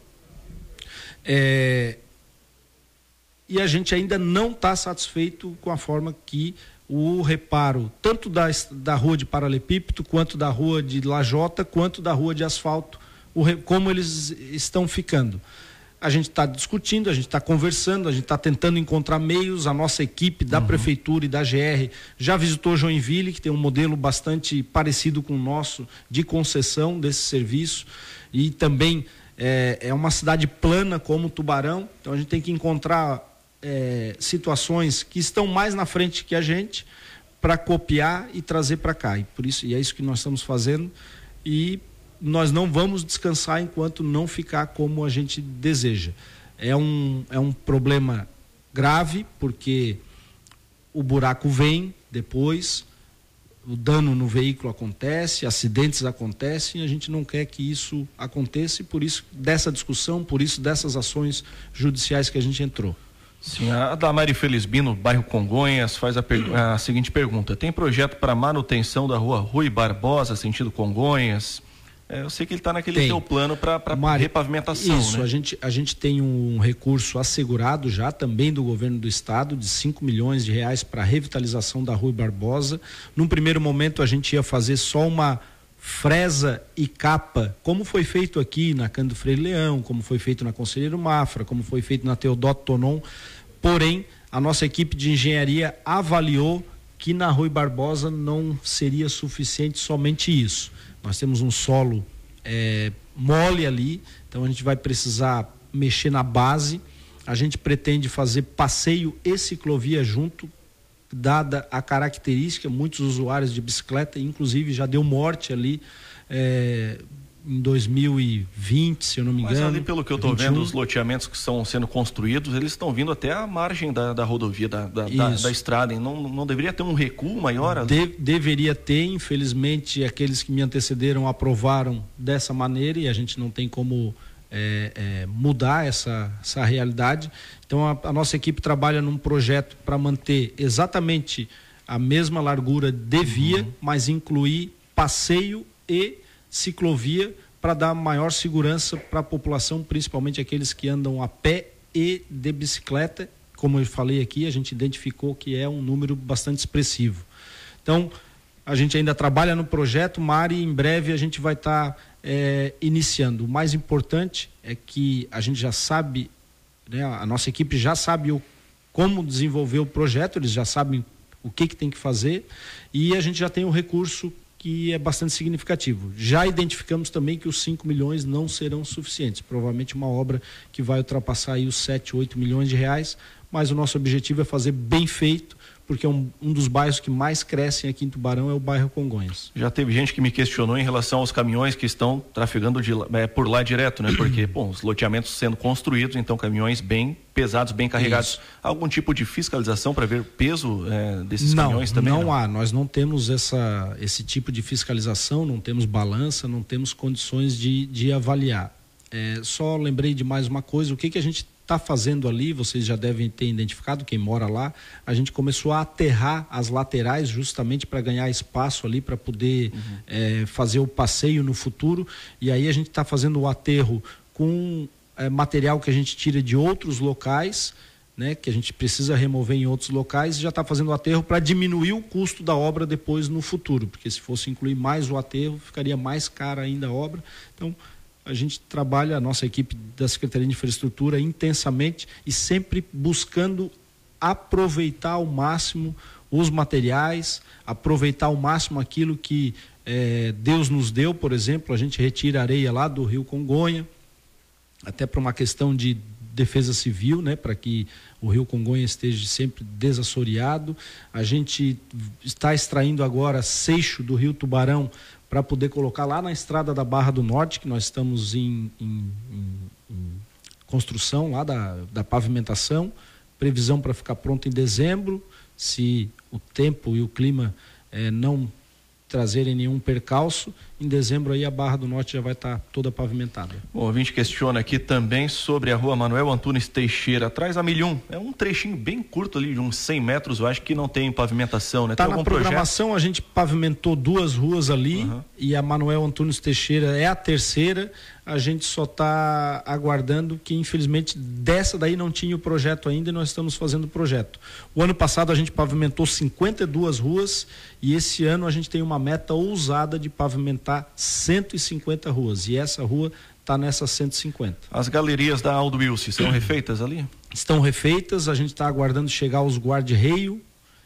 Speaker 4: E a gente ainda não está satisfeito com a forma que o reparo, tanto da rua de paralelepípedo, quanto da rua de lajota, quanto da rua de asfalto, como eles estão ficando. A gente está discutindo, a gente está conversando, a gente está tentando encontrar meios. A nossa equipe da prefeitura e da GR já visitou Joinville, que tem um modelo bastante parecido com o nosso de concessão desse serviço, e também é uma cidade plana como Tubarão, então a gente tem que encontrar situações que estão mais na frente que a gente para copiar e trazer para cá, e é isso que nós estamos fazendo, e nós não vamos descansar enquanto não ficar como a gente deseja. É um problema grave, porque o buraco vem depois, o dano no veículo acontece, acidentes acontecem, e a gente não quer que isso aconteça, e por isso dessa discussão, por isso dessas ações judiciais que a gente entrou.
Speaker 1: Sim, a Damari Felisbino, bairro Congonhas, faz a seguinte pergunta: tem projeto para manutenção da rua Rui Barbosa, sentido Congonhas? Eu sei que ele está naquele teu plano para repavimentação.
Speaker 4: Isso, né? A gente tem um recurso assegurado já também do governo do estado de 5 milhões de reais para revitalização da Rui Barbosa. Num primeiro momento a gente ia fazer só uma fresa e capa, como foi feito aqui na Cândido Freire Leão, como foi feito na Conselheiro Mafra, como foi feito na Teodoto Tonon. Porém, a nossa equipe de engenharia avaliou que na Rui Barbosa não seria suficiente somente isso. Nós temos um solo mole ali, então a gente vai precisar mexer na base. A gente pretende fazer passeio e ciclovia junto, dada a característica, muitos usuários de bicicleta, inclusive já deu morte ali em 2020, se eu não me engano.
Speaker 1: Mas ali, pelo que eu estou vendo, os loteamentos que estão sendo construídos, eles estão vindo até a margem da rodovia, da estrada. Não deveria ter um recuo maior ali?
Speaker 4: Deveria ter, infelizmente aqueles que me antecederam aprovaram dessa maneira, e a gente não tem como mudar essa realidade. Então a nossa equipe trabalha num projeto para manter exatamente a mesma largura de via, mas incluir passeio e ciclovia para dar maior segurança para a população, principalmente aqueles que andam a pé e de bicicleta. Como eu falei aqui, a gente identificou que é um número bastante expressivo. Então, a gente ainda trabalha no projeto, Mari, e em breve a gente vai estar iniciando. O mais importante é que a gente já sabe, né, a nossa equipe já sabe como desenvolver o projeto, eles já sabem o que tem que fazer, e a gente já tem um recurso que é bastante significativo. Já identificamos também que os 5 milhões não serão suficientes, provavelmente uma obra que vai ultrapassar aí os 7, 8 milhões de reais, mas o nosso objetivo é fazer bem feito, porque um dos bairros que mais crescem aqui em Tubarão é o bairro Congonhas.
Speaker 1: Já teve gente que me questionou em relação aos caminhões que estão trafegando por lá direto, né? Porque, os loteamentos sendo construídos, então caminhões bem pesados, bem carregados. Isso. Algum tipo de fiscalização para ver o peso desses caminhões também?
Speaker 4: Não há. Nós não temos esse tipo de fiscalização, não temos balança, não temos condições de avaliar. Só lembrei de mais uma coisa: o que a gente está fazendo ali, vocês já devem ter identificado, quem mora lá, a gente começou a aterrar as laterais justamente para ganhar espaço ali, para poder fazer o passeio no futuro, e aí a gente está fazendo o aterro com material que a gente tira de outros locais, né, que a gente precisa remover em outros locais, e já está fazendo o aterro para diminuir o custo da obra depois no futuro, porque se fosse incluir mais o aterro, ficaria mais cara ainda a obra. Então, a gente trabalha, a nossa equipe da Secretaria de Infraestrutura, intensamente e sempre buscando aproveitar ao máximo os materiais, aproveitar ao máximo aquilo que Deus nos deu. Por exemplo, a gente retira areia lá do Rio Congonha, até para uma questão de defesa civil, né, para que o Rio Congonha esteja sempre desassoreado. A gente está extraindo agora seixo do Rio Tubarão para poder colocar lá na estrada da Barra do Norte, que nós estamos em construção lá da pavimentação, previsão para ficar pronto em dezembro, se o tempo e o clima não trazerem nenhum percalço. Em dezembro aí a Barra do Norte já vai estar toda pavimentada.
Speaker 1: O ouvinte questiona aqui também sobre a rua Manuel Antunes Teixeira, atrás da 1001. É um trechinho bem curto ali, de uns 100 metros, eu acho que não tem pavimentação, né?
Speaker 4: Está
Speaker 1: na
Speaker 4: programação, a gente pavimentou 2 ruas ali, e a Manuel Antunes Teixeira é a terceira. A gente só está aguardando que, infelizmente, dessa daí não tinha o projeto ainda, e nós estamos fazendo o projeto. O ano passado a gente pavimentou 52 ruas, e esse ano a gente tem uma meta ousada de pavimentar 150 ruas, e essa rua está nessas 150.
Speaker 1: As galerias da Aldo Wilson são refeitas ali?
Speaker 4: Estão refeitas, a gente está aguardando chegar os guarda-reio,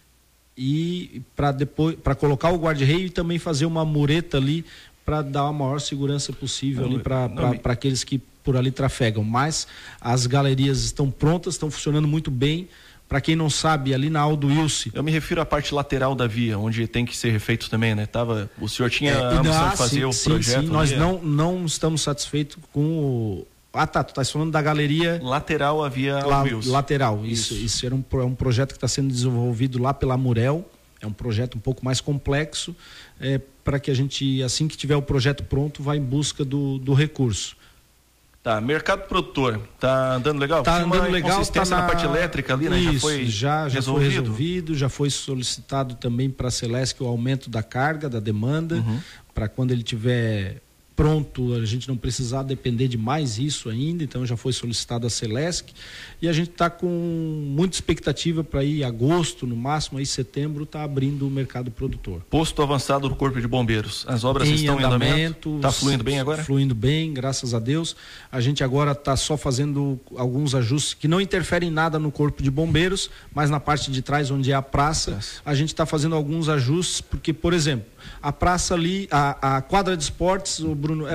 Speaker 4: e para colocar o guarda-reio e também fazer uma mureta ali para dar a maior segurança possível ali para aqueles que por ali trafegam. Mas as galerias estão prontas, estão funcionando muito bem. Para quem não sabe, ali na Aldo Wilson...
Speaker 1: Eu me refiro à parte lateral da via, onde tem que ser refeito também, né? O senhor tinha a ambição de fazer o projeto?
Speaker 4: Sim, nós não estamos satisfeitos com o... Ah, tá, tu estás falando da galeria...
Speaker 1: Lateral à via Aldo Wilson.
Speaker 4: Lateral, isso era um projeto que está sendo desenvolvido lá pela Murel. É um projeto um pouco mais complexo, para que a gente, assim que tiver o projeto pronto, vá em busca do recurso.
Speaker 1: Tá, mercado produtor, tá andando legal?
Speaker 4: Tá andando legal, tá
Speaker 1: na parte elétrica ali, né?
Speaker 4: Isso, já foi resolvido, já foi solicitado também para a Celesc o aumento da carga, da demanda, para quando ele tiver pronto, a gente não precisar depender de mais isso ainda. Então já foi solicitado a Celesc, e a gente está com muita expectativa para ir agosto, no máximo aí setembro, tá abrindo o mercado produtor.
Speaker 1: Posto avançado do Corpo de Bombeiros, as obras estão em andamento, está fluindo bem agora?
Speaker 4: Fluindo bem, graças a Deus. A gente agora está só fazendo alguns ajustes que não interferem nada no Corpo de Bombeiros, mas na parte de trás, onde é a praça, a gente está fazendo alguns ajustes, porque, por exemplo, a praça ali, a quadra de esportes, o Bruno,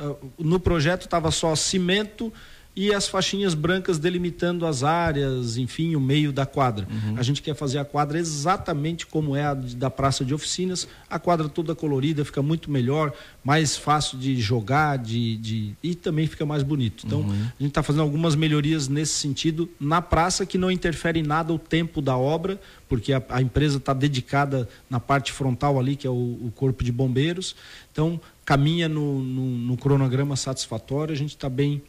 Speaker 4: no projeto estava só cimento e as faixinhas brancas delimitando as áreas, enfim, o meio da quadra. A gente quer fazer a quadra exatamente como é a da praça de oficinas, a quadra toda colorida, fica muito melhor, mais fácil de jogar, e também fica mais bonito. Então, a gente está fazendo algumas melhorias nesse sentido na praça, que não interfere em nada o tempo da obra, porque a empresa está dedicada na parte frontal ali, que é o Corpo de Bombeiros. Então, caminha no cronograma satisfatório, a gente está bem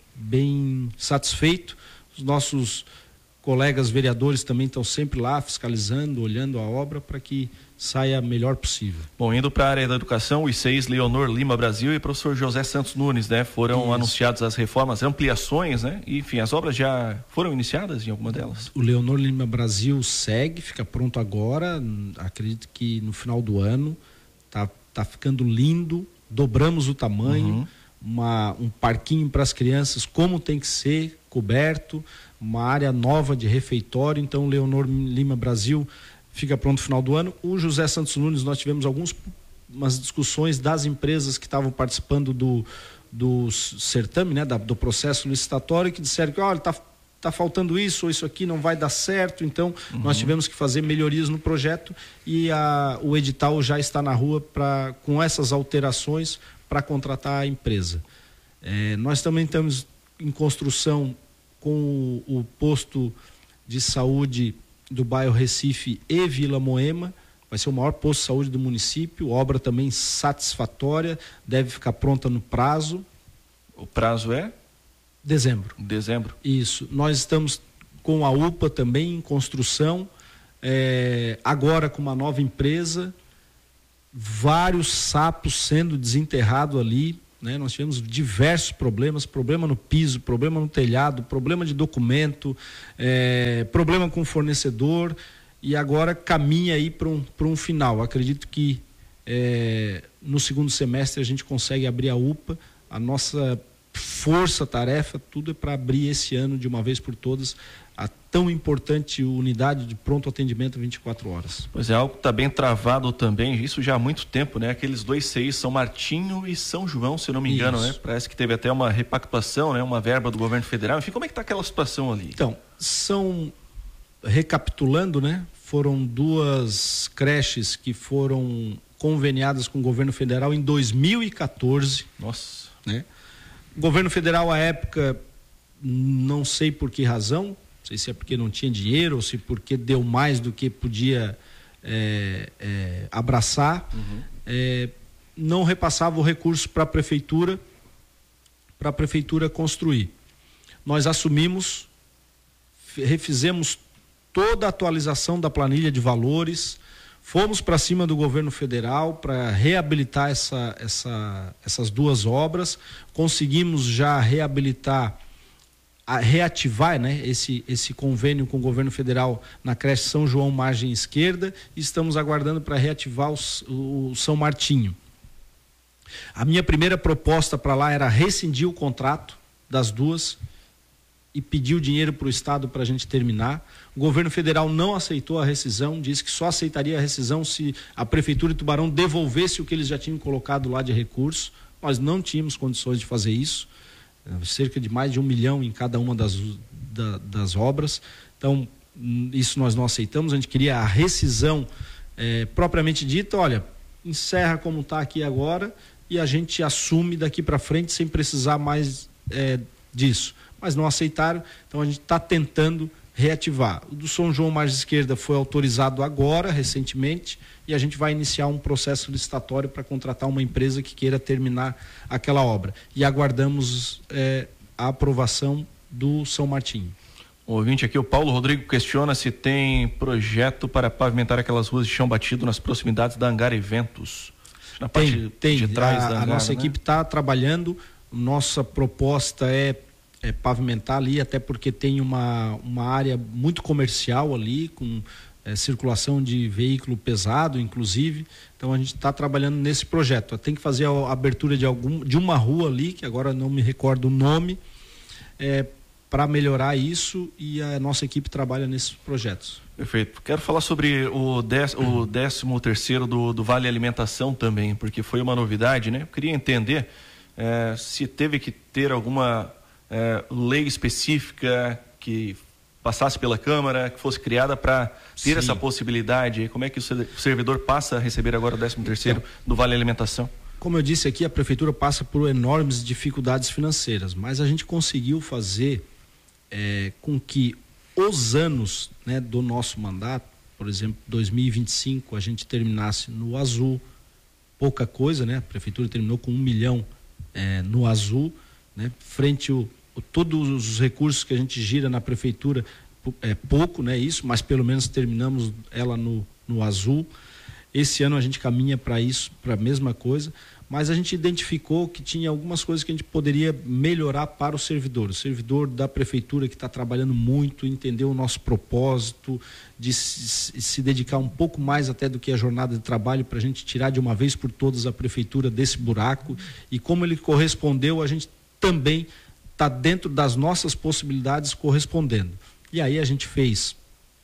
Speaker 4: satisfeito. Os nossos colegas vereadores também estão sempre lá fiscalizando, olhando a obra para que saia melhor possível.
Speaker 1: Bom, indo para a área da educação, o I6 Leonor Lima Brasil e o professor José Santos Nunes, né? Foram anunciadas as reformas, ampliações, né? E, enfim, as obras já foram iniciadas em alguma delas?
Speaker 4: O Leonor Lima Brasil segue, fica pronto agora, acredito que no final do ano, tá ficando lindo, dobramos o tamanho, um parquinho para as crianças como tem que ser, coberto, uma área nova de refeitório. Então o Leonor Lima Brasil fica pronto no final do ano. O José Santos Nunes, nós tivemos umas discussões das empresas que estavam participando do certame, né, do processo licitatório, que disseram que olha, tá faltando isso ou isso aqui, não vai dar certo. Então nós tivemos que fazer melhorias no projeto, e o edital já está na rua com essas alterações para contratar a empresa. Nós também estamos em construção com o posto de saúde do bairro Recife e Vila Moema. Vai ser o maior posto de saúde do município, obra também satisfatória, deve ficar pronta no prazo.
Speaker 1: O prazo é?
Speaker 4: Dezembro. Isso. Nós estamos com a UPA também em construção, agora com uma nova empresa, vários sapos sendo desenterrados ali, né? Nós tivemos diversos problemas, problema no piso, problema no telhado, problema de documento, problema com o fornecedor, e agora caminha aí para um final. Acredito que no segundo semestre a gente consegue abrir a UPA. A nossa força-tarefa, tudo é para abrir esse ano de uma vez por todas a tão importante unidade de pronto atendimento 24 horas.
Speaker 1: Pois é, algo que está bem travado também, isso já há muito tempo, né? Aqueles 2 CIs, São Martinho e São João, se eu não me engano, né? Parece que teve até uma repactuação, né? Uma verba do governo federal. Enfim, como é que está aquela situação ali?
Speaker 4: Então, recapitulando, né? Foram 2 creches que foram conveniadas com o governo federal em 2014.
Speaker 1: Nossa.
Speaker 4: Né? O governo federal, à época, não sei por que razão, não sei se é porque não tinha dinheiro ou se porque deu mais do que podia abraçar, não repassava o recurso para a prefeitura construir. Nós assumimos, refizemos toda a atualização da planilha de valores, fomos para cima do governo federal para reabilitar essas 2 obras, conseguimos já reativar, né, esse convênio com o governo federal na creche São João Margem Esquerda, e estamos aguardando para reativar o São Martinho. A minha primeira proposta para lá era rescindir o contrato das 2 e pedir o dinheiro para o Estado para a gente terminar. O governo federal não aceitou a rescisão, disse que só aceitaria a rescisão se a Prefeitura de Tubarão devolvesse o que eles já tinham colocado lá de recurso. Nós não tínhamos condições de fazer isso, cerca de mais de 1 milhão em cada uma das obras. Então, isso nós não aceitamos. A gente queria a rescisão propriamente dita, olha, encerra como está aqui agora e a gente assume daqui para frente sem precisar mais disso. Mas não aceitaram, então a gente está tentando reativar. O do São João Margem Esquerda foi autorizado agora, recentemente, e a gente vai iniciar um processo licitatório para contratar uma empresa que queira terminar aquela obra. E aguardamos a aprovação do São Martinho.
Speaker 1: O ouvinte aqui, o Paulo Rodrigo, questiona se tem projeto para pavimentar aquelas ruas de chão batido nas proximidades da Hangar Eventos. Na parte de trás da Hangar,
Speaker 4: a nossa equipe está trabalhando, nossa proposta é pavimentar ali, até porque tem uma área muito comercial ali, com circulação de veículo pesado, inclusive. Então a gente está trabalhando nesse projeto. Tem que fazer a abertura de uma rua ali, que agora não me recordo o nome, para melhorar isso, e a nossa equipe trabalha nesses projetos.
Speaker 1: Perfeito. Quero falar sobre o 13º do Vale Alimentação também, porque foi uma novidade, né? Eu queria entender se teve que ter alguma lei específica que passasse pela Câmara, que fosse criada para ter essa possibilidade. Como é que o servidor passa a receber agora o 13º do Vale Alimentação?
Speaker 4: Como eu disse aqui, a Prefeitura passa por enormes dificuldades financeiras, mas a gente conseguiu fazer com que os anos, né, do nosso mandato, por exemplo, 2025, a gente terminasse no azul, pouca coisa, né? A Prefeitura terminou com 1 milhão no azul, né? Frente todos os recursos que a gente gira na Prefeitura, pouco, né? Isso, mas pelo menos terminamos ela no azul. Esse ano a gente caminha para isso, para a mesma coisa, mas a gente identificou que tinha algumas coisas que a gente poderia melhorar para o servidor da Prefeitura, que está trabalhando muito, entendeu o nosso propósito de se dedicar um pouco mais até do que a jornada de trabalho, para a gente tirar de uma vez por todas a Prefeitura desse buraco. E como ele correspondeu, a gente também está dentro das nossas possibilidades correspondendo. E aí a gente fez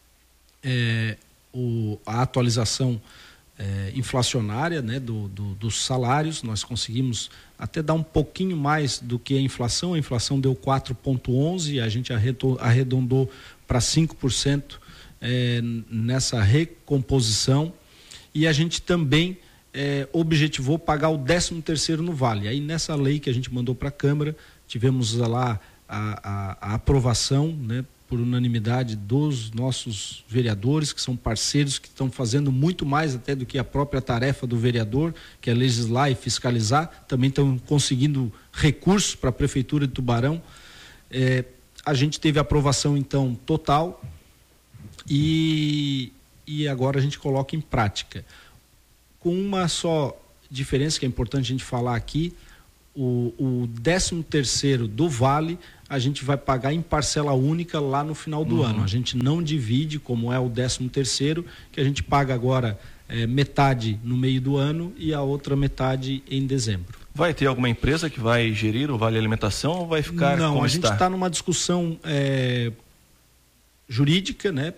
Speaker 4: a atualização inflacionária, né, dos salários. Nós conseguimos até dar um pouquinho mais do que a inflação deu 4,11%, a gente arredondou para 5% nessa recomposição, e a gente também objetivou pagar o 13º no Vale. Aí nessa lei que a gente mandou para a Câmara, tivemos lá a aprovação, né, por unanimidade dos nossos vereadores, que são parceiros, que estão fazendo muito mais até do que a própria tarefa do vereador, que é legislar e fiscalizar. Também estão conseguindo recursos para a Prefeitura de Tubarão. A gente teve aprovação, então, total, e agora a gente coloca em prática. Com uma só diferença que é importante a gente falar aqui: o 13º do Vale a gente vai pagar em parcela única lá no final do ano. A gente não divide, como é o 13º, que a gente paga agora metade no meio do ano e a outra metade em dezembro.
Speaker 1: Vai ter alguma empresa que vai gerir o Vale Alimentação ou vai ficar como está?
Speaker 4: Não, a gente está numa discussão jurídica, né,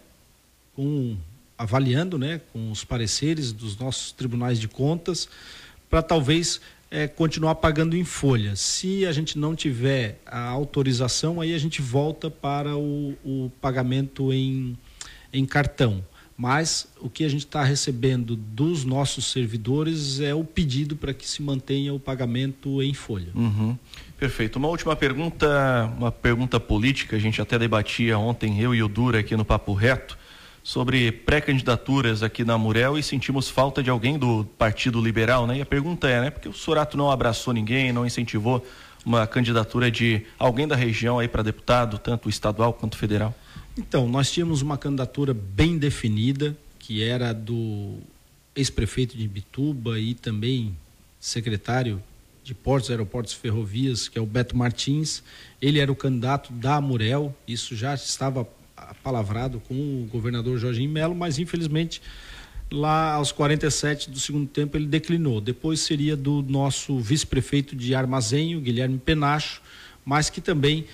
Speaker 4: avaliando, né, com os pareceres dos nossos tribunais de contas, para talvez continuar pagando em folha. Se a gente não tiver a autorização, aí a gente volta para o pagamento em cartão. Mas o que a gente está recebendo dos nossos servidores é o pedido para que se mantenha o pagamento em folha.
Speaker 1: Uhum. Perfeito. Uma última pergunta, uma pergunta política. A gente até debatia ontem, eu e o Dura aqui no Papo Reto, sobre pré-candidaturas aqui na Murel, e sentimos falta de alguém do Partido Liberal, né? E a pergunta é, né? Porque o Sorato não abraçou ninguém, não incentivou uma candidatura de alguém da região aí para deputado, tanto estadual quanto federal?
Speaker 4: Então, nós tínhamos uma candidatura bem definida, que era do ex-prefeito de Imbituba e também secretário de Portos, Aeroportos e Ferrovias, que é o Beto Martins. Ele era o candidato da Murel, isso já estava palavrado com o governador Jorginho Melo, mas infelizmente lá aos 47 do segundo tempo ele declinou. Depois seria do nosso vice-prefeito de Armazém, o Guilherme Penacho, mas que também,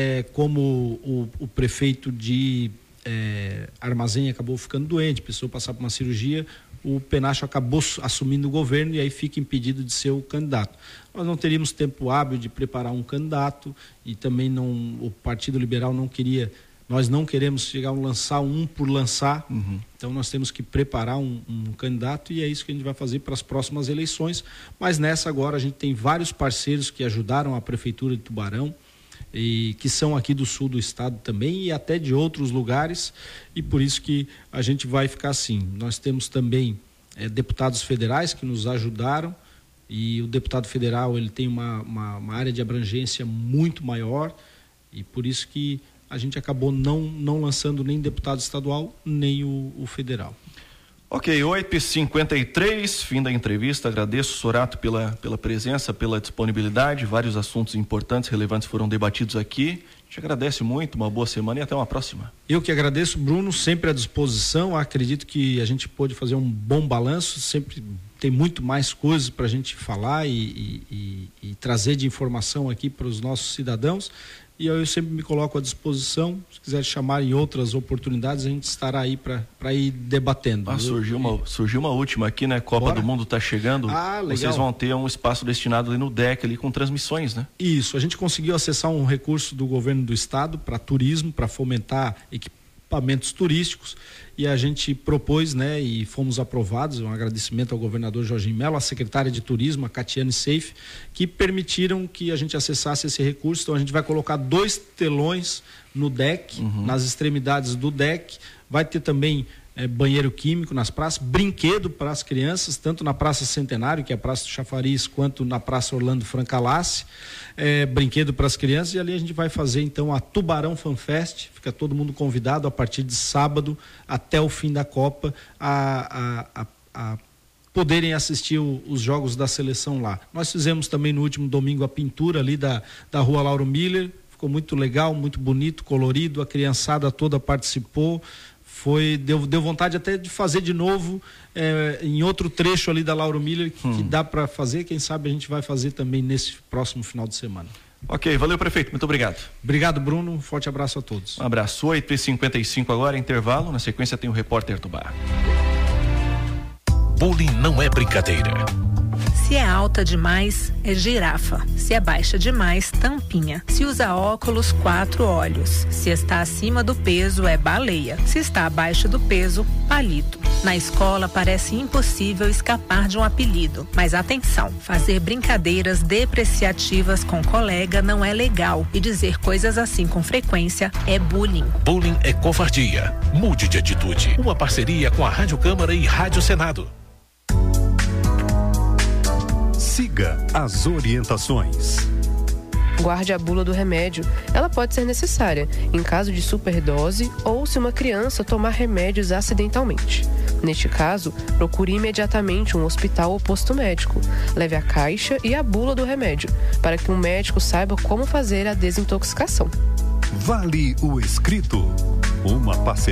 Speaker 4: como o prefeito de Armazém acabou ficando doente, precisou passar por uma cirurgia, o Penacho acabou assumindo o governo e aí fica impedido de ser o candidato. Nós não teríamos tempo hábil de preparar um candidato e também o Partido Liberal não queria. Nós não queremos chegar a lançar um por lançar, Então nós temos que preparar um candidato e é isso que a gente vai fazer para as próximas eleições. Mas nessa agora a gente tem vários parceiros que ajudaram a Prefeitura de Tubarão e que são aqui do sul do estado também e até de outros lugares, e por isso que a gente vai ficar assim. Nós temos também deputados federais que nos ajudaram, e o deputado federal ele tem uma área de abrangência muito maior, e por isso que a gente acabou não lançando nem deputado estadual, nem o federal.
Speaker 1: Ok, 8h53, fim da entrevista. Agradeço, Sorato, pela presença, pela disponibilidade. Vários assuntos importantes, relevantes foram debatidos aqui. A gente agradece muito, uma boa semana e até uma próxima.
Speaker 4: Eu que agradeço, Bruno, sempre à disposição. Acredito que a gente pôde fazer um bom balanço, sempre tem muito mais coisas para a gente falar e trazer de informação aqui para os nossos cidadãos. E eu sempre me coloco à disposição. Se quiser chamar em outras oportunidades, a gente estará aí para ir debatendo.
Speaker 1: Surgiu uma última aqui, né? Copa
Speaker 4: Bora?
Speaker 1: do Mundo está chegando.
Speaker 4: Legal.
Speaker 1: Vocês vão ter um espaço destinado ali no deck, ali com transmissões, né?
Speaker 4: Isso, a gente conseguiu acessar um recurso do governo do estado para turismo, para fomentar equipamentos turísticos, e a gente propôs, né, e fomos aprovados, um agradecimento ao governador Jorginho Melo, à secretária de turismo, a Catiane Seif, que permitiram que a gente acessasse esse recurso. Então a gente vai colocar 2 telões no deck, nas extremidades do deck, vai ter também banheiro químico nas praças, brinquedo para as crianças, tanto na Praça Centenário, que é a Praça do Chafariz, quanto na Praça Orlando Francalassi, brinquedo para as crianças, e ali a gente vai fazer então a Tubarão Fan Fest. Fica todo mundo convidado a partir de sábado até o fim da Copa a poderem assistir os jogos da seleção lá. Nós fizemos também no último domingo a pintura ali da Rua Lauro Miller, ficou muito legal, muito bonito, colorido, a criançada toda participou. Deu vontade até de fazer de novo em outro trecho ali da Lauro Miller que dá para fazer. Quem sabe a gente vai fazer também nesse próximo final de semana.
Speaker 1: Ok, valeu, prefeito, muito obrigado.
Speaker 4: Obrigado, Bruno, um forte abraço a todos.
Speaker 1: Um abraço, 8h55 agora, intervalo, na sequência tem o Repórter Tubá.
Speaker 2: Bullying não é brincadeira.
Speaker 5: Se é alta demais, é girafa. Se é baixa demais, tampinha. Se usa óculos, 4 olhos. Se está acima do peso, é baleia. Se está abaixo do peso, palito. Na escola parece impossível escapar de um apelido. Mas atenção, fazer brincadeiras depreciativas com colega não é legal. E dizer coisas assim com frequência é bullying.
Speaker 2: Bullying é covardia. Mude de atitude. Uma parceria com a Rádio Câmara e Rádio Senado.
Speaker 6: Siga as orientações.
Speaker 7: Guarde a bula do remédio. Ela pode ser necessária em caso de superdose ou se uma criança tomar remédios acidentalmente. Neste caso, procure imediatamente um hospital ou posto médico. Leve a caixa e a bula do remédio, para que um médico saiba como fazer a desintoxicação.
Speaker 6: Vale o escrito. Uma parceria